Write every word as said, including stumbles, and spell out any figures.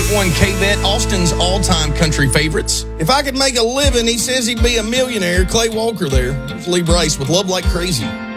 one K-Bet, Austin's all-time country favorites. If I could make a living, he says he'd be a millionaire. Clay Walker there. There's Lee Brace with Love Like Crazy.